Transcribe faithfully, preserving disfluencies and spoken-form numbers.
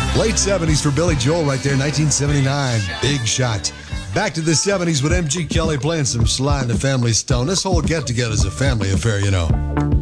Late seventies for Billy Joel right there, nineteen seventy-nine. Big Shot. Back to the seventies with M G Kelly playing some Sly and the Family Stone. This whole get-together is a family affair, you know.